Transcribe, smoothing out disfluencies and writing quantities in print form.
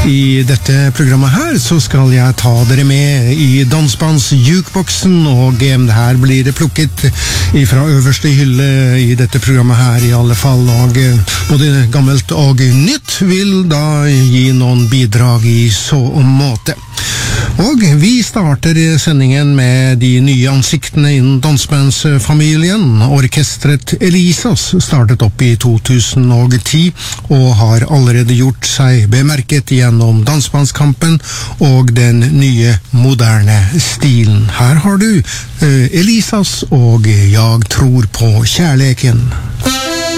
I dette programmet her så skal jeg ta dere med I dansbands jukeboksen, og det her blir det plukket fra øverste hylle I dette programmet her I alle fall, og både gammelt og nytt vil da gi noen bidrag I så måte. Og vi starter sendingen med de nye ansiktene innen dansbandsfamilien. Orkestret Elisas startet opp I 2010 og har allerede gjort seg bemerket gjennom dansbandskampen og den nye moderne stilen. Her har du Elisas og Jeg tror på kjærleken.